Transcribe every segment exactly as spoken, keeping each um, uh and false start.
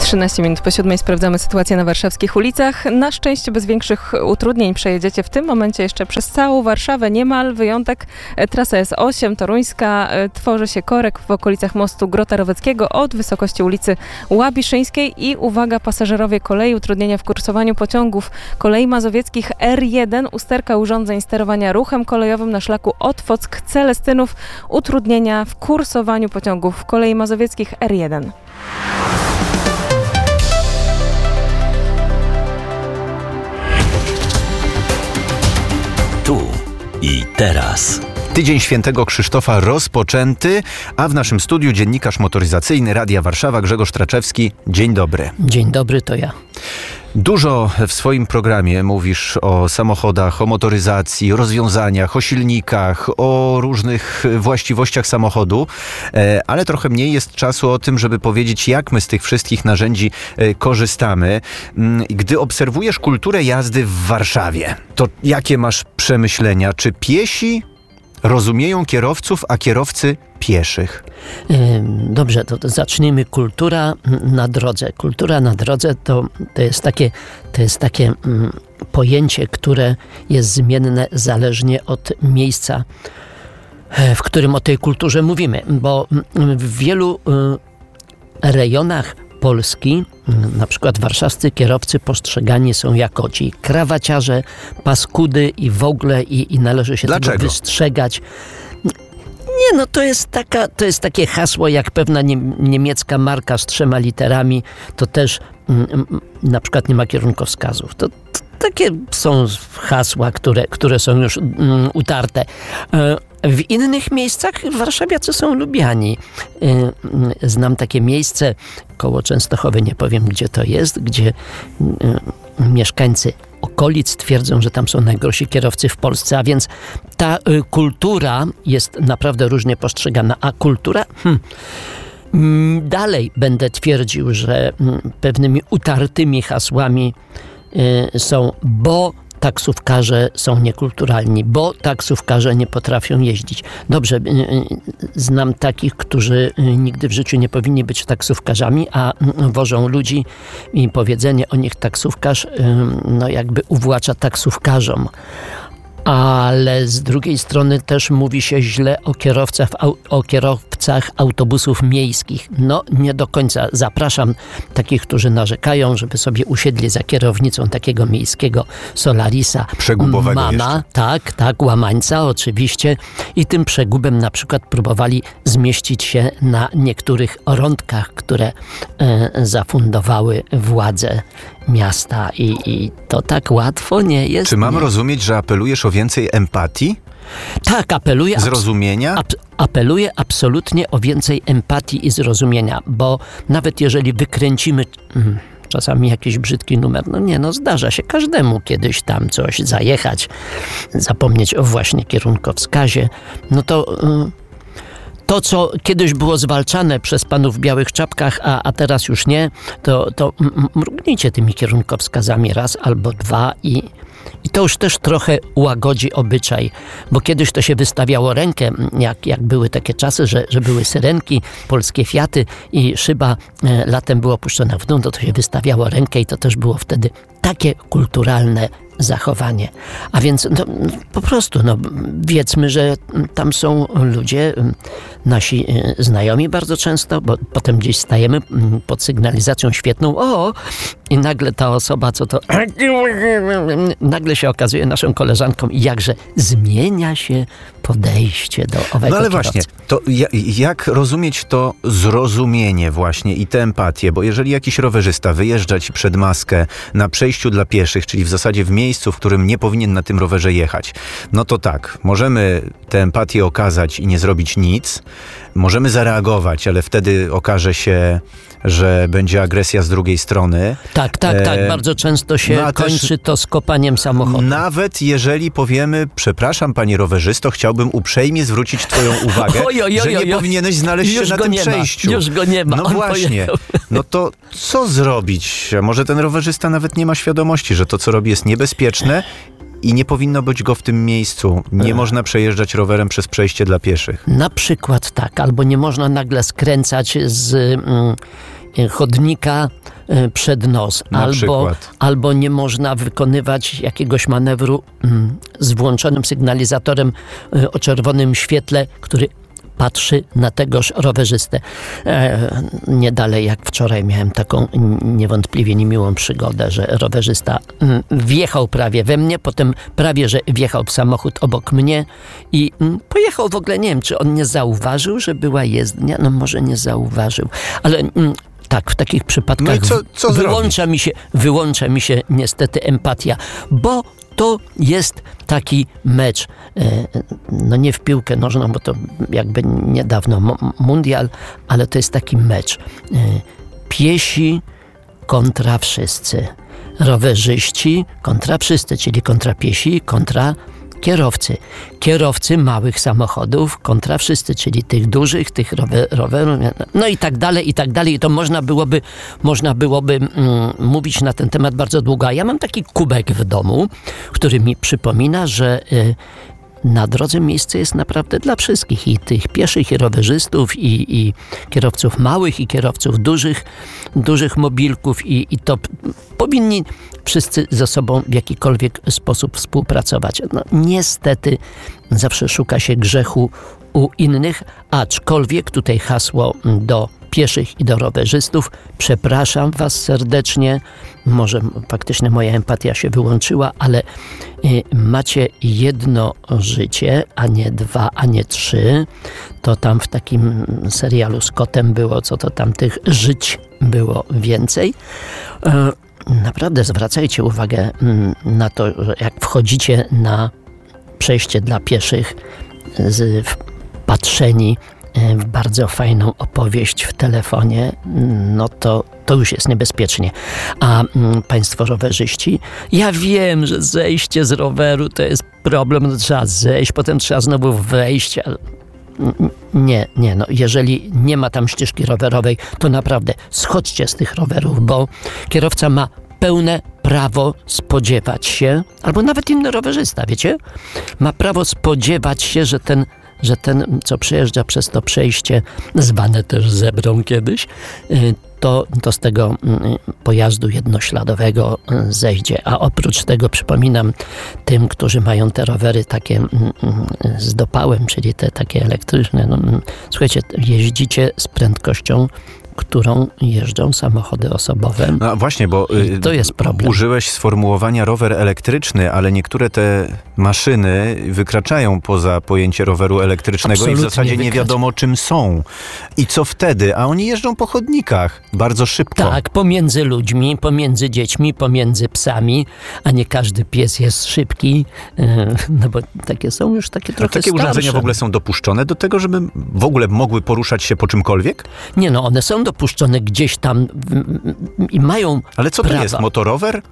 trzynaście minut po siódmej sprawdzamy sytuację na warszawskich ulicach. Na szczęście bez większych utrudnień przejedziecie w tym momencie jeszcze przez całą Warszawę. Niemal wyjątek. Trasa S osiem toruńska. Tworzy się korek w okolicach mostu Grota Roweckiego od wysokości ulicy Łabiszyńskiej. I uwaga, pasażerowie kolei, utrudnienia w kursowaniu pociągów kolei mazowieckich R jeden, usterka urządzeń sterowania ruchem kolejowym na szlaku Otwock-Celestynów, utrudnienia w kursowaniu pociągów kolei mazowieckich R jeden. Tu i teraz. Tydzień Świętego Krzysztofa rozpoczęty, a w naszym studiu dziennikarz motoryzacyjny Radia Warszawa Grzegorz Traczewski. Dzień dobry. Dzień dobry, to ja. Dużo w swoim programie mówisz o samochodach, o motoryzacji, o rozwiązaniach, o silnikach, o różnych właściwościach samochodu, ale trochę mniej jest czasu o tym, żeby powiedzieć, jak my z tych wszystkich narzędzi korzystamy. Gdy obserwujesz kulturę jazdy w Warszawie, to jakie masz przemyślenia? Czy piesi rozumieją kierowców, a kierowcy pieszych? Dobrze, to, to zacznijmy. Kultura na drodze. Kultura na drodze to, to jest takie, to jest takie mm, pojęcie, które jest zmienne zależnie od miejsca, w którym o tej kulturze mówimy, bo w wielu y, rejonach Polski, na przykład warszawscy kierowcy postrzegani są jako ci krawaciarze, paskudy i w ogóle i, i należy się Dlaczego? tego wystrzegać. Nie, no to jest taka, to jest takie hasło jak pewna nie, niemiecka marka z trzema literami, to też mm, na przykład nie ma kierunkowskazów. To, to takie są hasła, które, które są już mm, utarte. W innych miejscach warszawiacy są lubiani. Znam takie miejsce koło Częstochowy, nie powiem gdzie to jest, gdzie mieszkańcy okolic twierdzą, że tam są najgorsi kierowcy w Polsce, a więc ta kultura jest naprawdę różnie postrzegana, a kultura... Hmm, dalej będę twierdził, że pewnymi utartymi hasłami są, bo taksówkarze są niekulturalni, bo taksówkarze nie potrafią jeździć. Dobrze, znam takich, którzy nigdy w życiu nie powinni być taksówkarzami, a wożą ludzi i powiedzenie o nich taksówkarz, no jakby uwłacza taksówkarzom. Ale z drugiej strony też mówi się źle o kierowcach, o kierowcach autobusów miejskich. No nie do końca. Zapraszam takich, którzy narzekają, żeby sobie usiedli za kierownicą takiego miejskiego Solarisa. Przegubowego Mana, jeszcze. tak, tak, łamańca oczywiście. I tym przegubem na przykład próbowali zmieścić się na niektórych rądkach, które e, zafundowały władze miasta i, i to tak łatwo nie jest. Czy mam nie. rozumieć, że apelujesz o więcej empatii? Tak, apeluję. Zrozumienia? Ab, apeluję absolutnie o więcej empatii i zrozumienia, bo nawet jeżeli wykręcimy mm, czasami jakiś brzydki numer, no nie, no zdarza się każdemu kiedyś tam coś zajechać, zapomnieć o właśnie kierunkowskazie, no to... Mm, To, co kiedyś było zwalczane przez panów w białych czapkach, a, a teraz już nie, to, to mrugnijcie tymi kierunkowskazami raz albo dwa i, i to już też trochę łagodzi obyczaj, bo kiedyś to się wystawiało rękę, jak, jak były takie czasy, że, że były syrenki, polskie Fiaty i szyba e, latem była opuszczona w dół, to, to się wystawiało rękę i to też było wtedy takie kulturalne zachowanie. A więc no, po prostu no, wiedzmy, że tam są ludzie, nasi znajomi bardzo często, bo potem gdzieś stajemy pod sygnalizacją świetną, o, i nagle ta osoba, co to nagle się okazuje naszą koleżanką i jakże zmienia się podejście do owego No ale kierowcy. właśnie, to jak rozumieć to zrozumienie właśnie i tę empatię, bo jeżeli jakiś rowerzysta wyjeżdża ci przed maskę na przejściu dla pieszych, czyli w zasadzie w miejscu, w którym nie powinien na tym rowerze jechać, no to tak, możemy tę empatię okazać i nie zrobić nic, możemy zareagować, ale wtedy okaże się, że będzie agresja z drugiej strony. Tak, tak, tak. E, Bardzo często się no kończy to skopaniem samochodu. Nawet jeżeli powiemy, przepraszam panie rowerzysto, chciałbym uprzejmie zwrócić twoją uwagę, oj, oj, oj, że nie oj, powinieneś znaleźć już się na go tym nie przejściu. Ma, już go nie ma. No On właśnie. pojechał. No to co zrobić? Może ten rowerzysta nawet nie ma świadomości, że to, co robi, jest niebezpieczne i nie powinno być go w tym miejscu. Nie można przejeżdżać rowerem przez przejście dla pieszych. Na przykład tak, albo nie można nagle skręcać z mm, chodnika przed nos, albo, albo nie można wykonywać jakiegoś manewru mm, z włączonym sygnalizatorem y, o czerwonym świetle, który patrzy na tegoż rowerzystę. E, nie dalej jak wczoraj miałem taką niewątpliwie niemiłą przygodę, że rowerzysta mm, wjechał prawie we mnie, potem prawie, że wjechał w samochód obok mnie i mm, pojechał w ogóle, nie wiem, czy on nie zauważył, że była jezdnia, no może nie zauważył, ale mm, tak, w takich przypadkach no i co, co wyłącza mi się, wyłącza mi się niestety empatia, bo to jest taki mecz, no nie w piłkę nożną, bo to jakby niedawno mundial, ale to jest taki mecz. Piesi kontra wszyscy. Rowerzyści kontra wszyscy, czyli kontra piesi, kontra kierowcy. Kierowcy małych samochodów kontra wszyscy, czyli tych dużych, tych rower, rowerów, no i tak dalej, i tak dalej. I to można byłoby, można byłoby mm, mówić na ten temat bardzo długo. A ja mam taki kubek w domu, który mi przypomina, że y, na drodze miejsce jest naprawdę dla wszystkich, i tych pieszych, i rowerzystów, i, i kierowców małych, i kierowców dużych, dużych mobilków, i, i to powinni wszyscy ze sobą w jakikolwiek sposób współpracować. No, niestety zawsze szuka się grzechu u innych, aczkolwiek tutaj hasło do pieszych i do rowerzystów. Przepraszam was serdecznie, może faktycznie moja empatia się wyłączyła, ale y, macie jedno życie, a nie dwa, a nie trzy. To tam w takim serialu z kotem było, co to tam tych żyć było więcej. Y, Naprawdę zwracajcie uwagę na to, że jak wchodzicie na przejście dla pieszych, z, patrzeni w bardzo fajną opowieść w telefonie, no to, to już jest niebezpiecznie. A mm, państwo rowerzyści, ja wiem, że zejście z roweru to jest problem, no trzeba zejść, potem trzeba znowu wejść, ale nie, nie, no jeżeli nie ma tam ścieżki rowerowej, to naprawdę schodźcie z tych rowerów, bo kierowca ma pełne prawo spodziewać się, albo nawet inny rowerzysta, wiecie, ma prawo spodziewać się, że ten, że ten, co przejeżdża przez to przejście, zwane też zebrą kiedyś, to, to z tego pojazdu jednośladowego zejdzie. A oprócz tego przypominam tym, którzy mają te rowery takie z dopałem, czyli te takie elektryczne, no, słuchajcie, jeździcie z prędkością, którą jeżdżą samochody osobowe. No właśnie, bo I to jest problem. Użyłeś sformułowania rower elektryczny, ale niektóre te maszyny wykraczają poza pojęcie roweru elektrycznego. Absolutnie i w zasadzie nie wiadomo, czym są. I co wtedy? A oni jeżdżą po chodnikach bardzo szybko. Tak, pomiędzy ludźmi, pomiędzy dziećmi, pomiędzy psami, a nie każdy pies jest szybki, no bo takie są już takie trochę Takie starsze. urządzenia w ogóle są dopuszczone do tego, żeby w ogóle mogły poruszać się po czymkolwiek? Nie, no one są dopuszczone gdzieś tam i mają Ale co prawa. to jest? Motorower?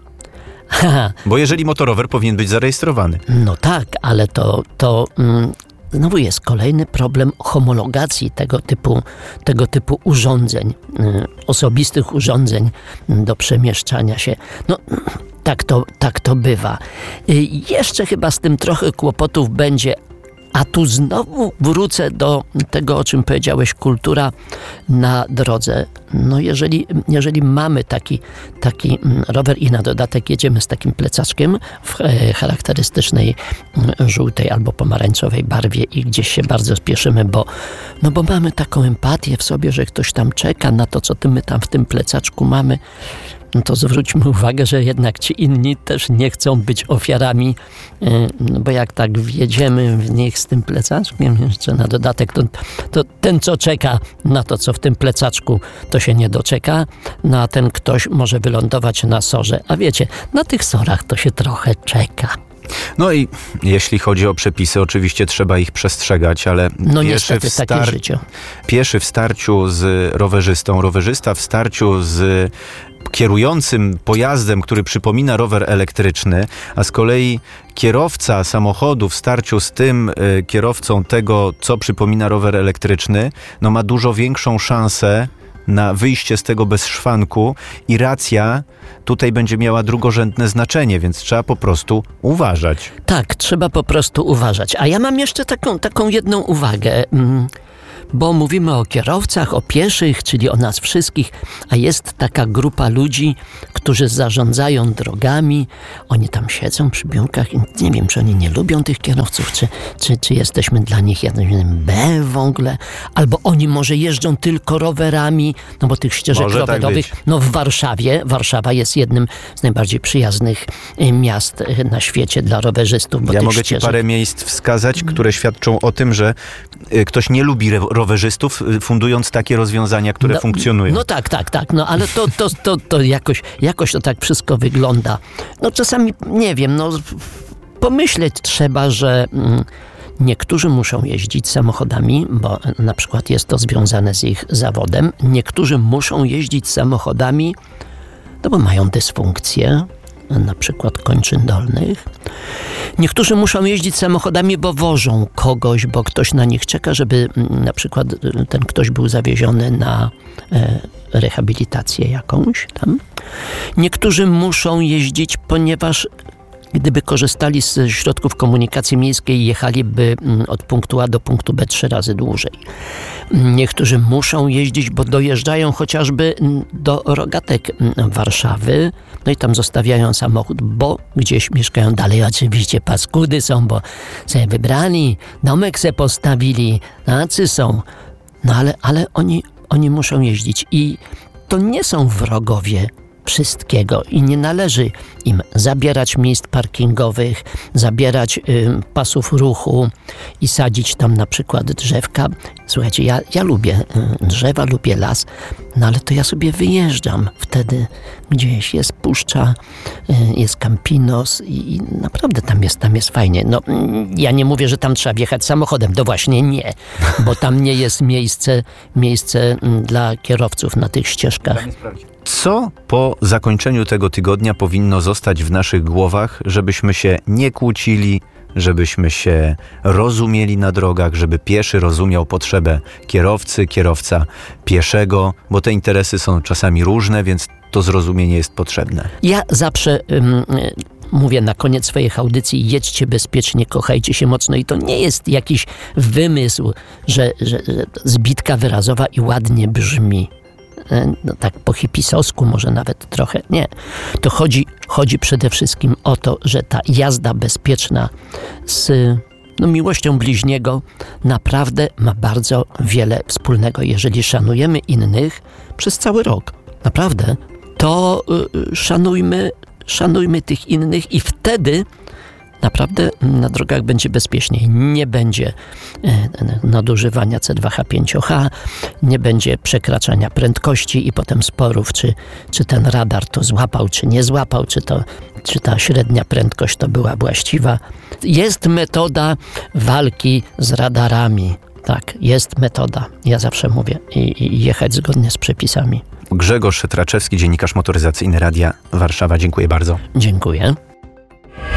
Bo jeżeli motorower, powinien być zarejestrowany. No tak, ale to, to mm, znowu jest kolejny problem homologacji tego typu, tego typu urządzeń, y, osobistych urządzeń do przemieszczania się. No tak to, tak to bywa. Y, jeszcze chyba z tym trochę kłopotów będzie. A tu znowu wrócę do tego, o czym powiedziałeś, kultura na drodze. No jeżeli, jeżeli mamy taki, taki rower i na dodatek jedziemy z takim plecaczkiem w charakterystycznej żółtej albo pomarańczowej barwie i gdzieś się bardzo spieszymy, bo, no bo mamy taką empatię w sobie, że ktoś tam czeka na to, co my tam w tym plecaczku mamy, no to zwróćmy uwagę, że jednak ci inni też nie chcą być ofiarami, no bo jak tak wjedziemy w nich z tym plecaczkiem, jeszcze na dodatek, to, to ten, co czeka na to, co w tym plecaczku, to się nie doczeka, no a ten ktoś może wylądować na sorze. A wiecie, na tych sorach to się trochę czeka. No i jeśli chodzi o przepisy, oczywiście trzeba ich przestrzegać, ale no pieszy, niestety, w star- takie życie. pieszy w starciu z rowerzystą, rowerzysta w starciu z kierującym pojazdem, który przypomina rower elektryczny, a z kolei kierowca samochodu w starciu z tym y, kierowcą tego, co przypomina rower elektryczny, no ma dużo większą szansę na wyjście z tego bez szwanku i racja tutaj będzie miała drugorzędne znaczenie, więc trzeba po prostu uważać. Tak, trzeba po prostu uważać. A ja mam jeszcze taką, taką jedną uwagę. bo mówimy o kierowcach, o pieszych, czyli o nas wszystkich, a jest taka grupa ludzi, którzy zarządzają drogami, oni tam siedzą przy biurkach i nie wiem, czy oni nie lubią tych kierowców, czy, czy, czy jesteśmy dla nich jednym B w ogóle, albo oni może jeżdżą tylko rowerami, no bo tych ścieżek Może tak rowerowych, być. no w Warszawie, Warszawa jest jednym z najbardziej przyjaznych y, miast y, na świecie dla rowerzystów. Bo Ja tych mogę ścieżek... ci parę miejsc wskazać, które świadczą o tym, że y, ktoś nie lubi re- rowerzystów, y, fundując takie rozwiązania, które no, funkcjonują. No tak, tak, tak, no ale to, to, to, to jakoś, jakoś to tak wszystko wygląda. No czasami, nie wiem, no pomyśleć trzeba, że mm, niektórzy muszą jeździć samochodami, bo na przykład jest to związane z ich zawodem. Niektórzy muszą jeździć samochodami, no bo mają dysfunkcję, na przykład kończyn dolnych. Niektórzy muszą jeździć samochodami, bo wożą kogoś, bo ktoś na nich czeka, żeby na przykład ten ktoś był zawieziony na e, rehabilitację jakąś tam. Niektórzy muszą jeździć, ponieważ gdyby korzystali z środków komunikacji miejskiej, jechaliby od punktu A do punktu B trzy razy dłużej. Niektórzy muszą jeździć, bo dojeżdżają chociażby do rogatek Warszawy, no i tam zostawiają samochód, bo gdzieś mieszkają dalej. Oczywiście paskudy są, bo sobie wybrali, domek se postawili, tacy są. No ale, ale oni, oni muszą jeździć i to nie są wrogowie wszystkiego i nie należy im zabierać miejsc parkingowych, zabierać y, pasów ruchu i sadzić tam na przykład drzewka. Słuchajcie, ja, ja lubię y, drzewa, lubię las, no ale to ja sobie wyjeżdżam wtedy gdzieś, jest puszcza, y, jest Campinos i, i naprawdę tam jest, tam jest fajnie. No, ja nie mówię, że tam trzeba wjechać samochodem, to właśnie nie, bo tam nie jest miejsce, miejsce dla kierowców na tych ścieżkach. Co po zakończeniu tego tygodnia powinno zostać w naszych głowach, żebyśmy się nie kłócili, żebyśmy się rozumieli na drogach, żeby pieszy rozumiał potrzebę kierowcy, kierowca pieszego, bo te interesy są czasami różne, więc to zrozumienie jest potrzebne. Ja zawsze ym, mówię na koniec swoich audycji, jedźcie bezpiecznie, kochajcie się mocno i to nie jest jakiś wymysł, że, że, że zbitka wyrazowa i ładnie brzmi. No tak po hipisowsku może nawet trochę. Nie. To chodzi, chodzi przede wszystkim o to, że ta jazda bezpieczna z no, miłością bliźniego naprawdę ma bardzo wiele wspólnego. Jeżeli szanujemy innych przez cały rok, naprawdę, to y, szanujmy, szanujmy tych innych i wtedy naprawdę na drogach będzie bezpieczniej. Nie będzie e, nadużywania C dwa H pięć O H, nie będzie przekraczania prędkości i potem sporów, czy, czy ten radar to złapał, czy nie złapał, czy, to, czy ta średnia prędkość to była właściwa. Jest metoda walki z radarami. Tak, jest metoda. Ja zawsze mówię i, i jechać zgodnie z przepisami. Grzegorz Traczewski, dziennikarz motoryzacyjny Radia Warszawa. Dziękuję bardzo. Dziękuję.